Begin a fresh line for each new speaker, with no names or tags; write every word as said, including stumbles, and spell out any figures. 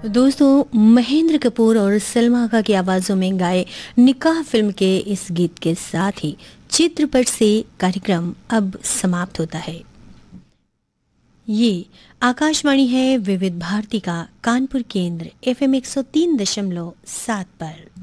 दोस्तों, महेंद्र कपूर और सलमा खान की आवाज़ों में गाए निकाह फिल्म के इस गीत के साथ ही चित्रपट से कार्यक्रम अब समाप्त होता है। ये आकाशवाणी है विविध भारती का कानपुर केंद्र एफ एम एक सौ तीन दशमलव सात पर।